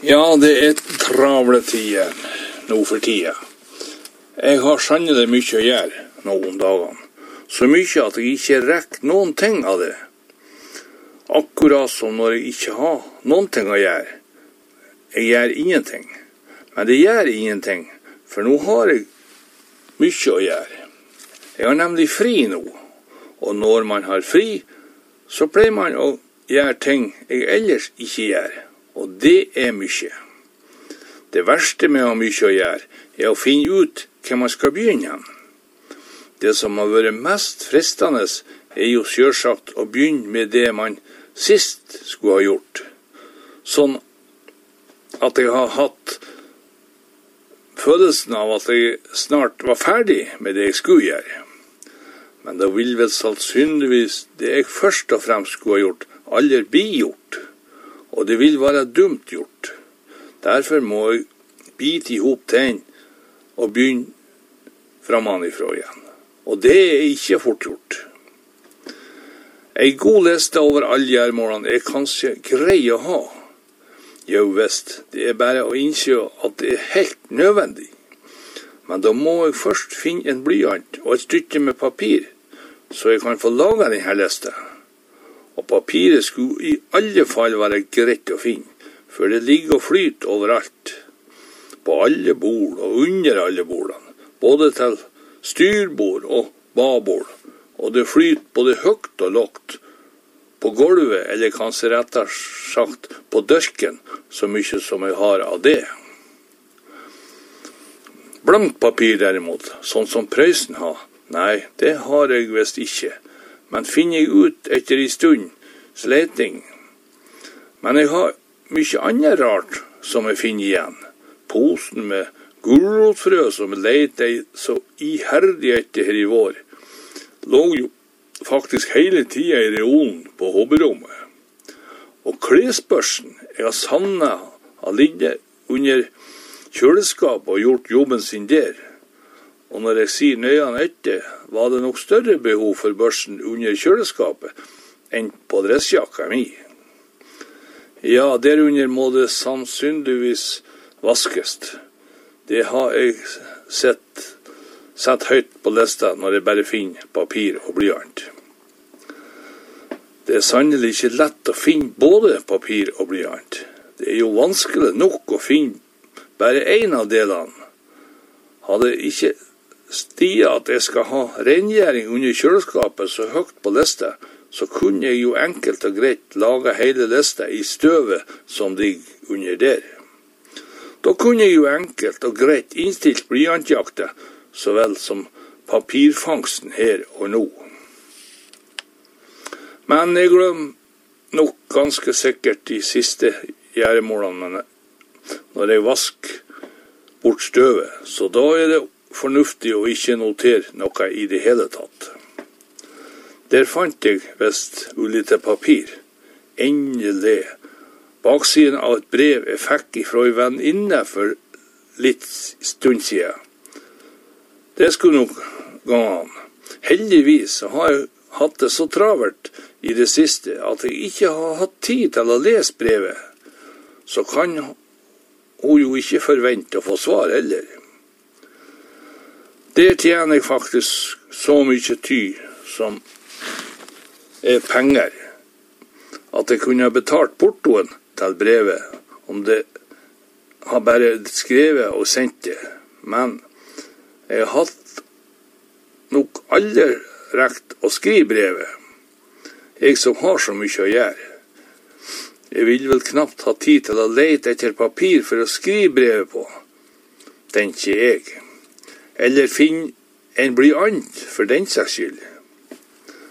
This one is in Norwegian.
Ja, det travle tider nå for tida. Jeg har sannelig mye å gjøre nå om dagene. Så mye at jeg ikke rekker noen ting av det. Akkurat som når jeg ikke har noen ting å gjøre. Jeg gjør ingenting. Men det gjør ingenting, for nå har jeg mye å gjøre. Jeg har nemlig fri nå. Og når man har fri, så pleier man å gjøre ting jeg ellers ikke gjør. Og det er mye. Det verste med å ha mye å gjøre, er å finne ut hva man skal begynne igjen. Det som har vært mest fristende, er jo selvsagt å begynne med det man sist skulle ha gjort. Sånn at jeg har hatt følelsen av at jeg snart var ferdig med det jeg skulle gjøre. Men da vil vel sannsynligvis det jeg først og fremst skulle ha gjort, aldri bli gjort. Og det vil være dumt gjort. Derfor må jeg bite ihop tegn og begynne framanifra igjen. Og det er ikke fort gjort. En god liste over alle gjøremålene er kanskje grei å ha. Jo visst, det er bare å innse at det er helt nødvendig. Men da må jeg først finne en blyant og et stykke med papir, så jeg kan få laget denne lista. Og papiret skulle i alle fall være greit å finne, for det ligger og flyter overalt. På alle bord og under alle bordene, både til styrbord og babord. Og det flyter både høyt og lågt på gulvet, eller kanskje rettere sagt på dørken, så mye som jeg har av det. Blankt papir derimot, sånn som Prøysen har, nei, det har jeg visst ikke. Men finner jeg ut etter en stund sleting. Men jeg har mye annet rart som jeg finner igjen. Posen med gulrotfrø som jeg lette så iherdig etter her i vår, lå jo faktisk hele tida i reolen på hobberommet. Og klesbørsen jeg har savnet har ligget under kjøleskapet og gjort jobben sin der. Og når jeg sier nøyene etter, var det nok større behov for børsen under kjøleskapet enn på dressjakka mi. Ja, derunder må det sannsynligvis vaskes. Det har jeg sett høyt på lista når jeg bare finner papir og blyant. Det er sannelig ikke lett å finne både papir og blyant. Det er jo vanskelig nok å finne bare en av delene. Hadde ikke stia at jeg skal ha rengjøring under kjøleskapet så høyt på lista, så kunne jeg jo enkelt og greit lage hele lista i støvet som ligger under der. Da kunne jeg jo enkelt og greit innstilt blyantjakta, så vel som papirfangsten her og nå. Men jeg glemmer nok ganske sikkert de siste gjøremålene når jeg vasker bort støvet, så da er det fornuftig å ikke notere noe i det hele tatt. Der fant jeg visst ulite papir. Endelig. Baksiden av et brev jeg fikk fra en venninne for litt stund siden. Det skulle nok gå an. Heldigvis har jeg hatt det så travelt i det siste at jeg ikke har hatt tid til å lese brevet. Så kan hun jo ikke forvente å få svar heller. Der tjener jeg faktisk så mye tid som er penger, at jeg kunne ha betalt portoen til brevet, om det har bare skrevet og sendt det. Men jeg har hatt nok aldri rekt å skrive brevet, jeg som har så mye å gjøre. Jeg vil vel knapt ha tid til å lete etter papir for å skrive brevet på, tenker jeg. Eller finn en blyant for den saks skyld.